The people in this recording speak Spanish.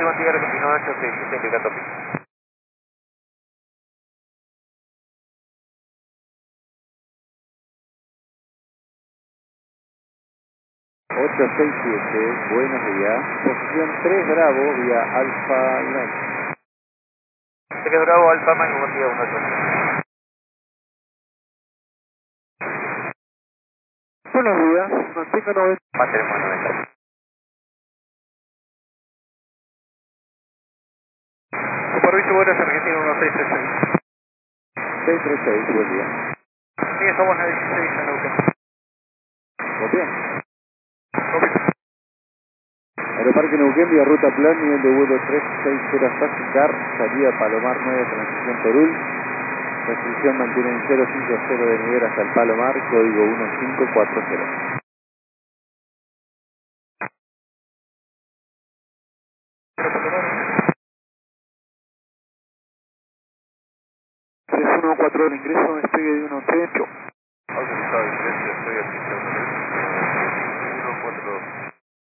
último tigre continúa 867 indicando piso. Ocho seis siete, buenos días. Posición 3 Bravo vía Alfa Lima. 3 Bravo, Alfa Mike, buen día, 1-8. Buenos días, mantenga 90. Mantenemos 90. Superviso, buenas, Argentina 1636. 636, buen día. Sí, somos en el 16 en Neuquén. ¿Copia? Copy. Aeroparque Neuquén, vía ruta plan, nivel de vuelo 360 Fasticar, salida Palomar 9, transición Perú. Restricción mantiene en 050 de nivel hasta el Palomar, código 1540. 314 ingreso, despegue de 138. Autorizado ingreso, estoy aquí.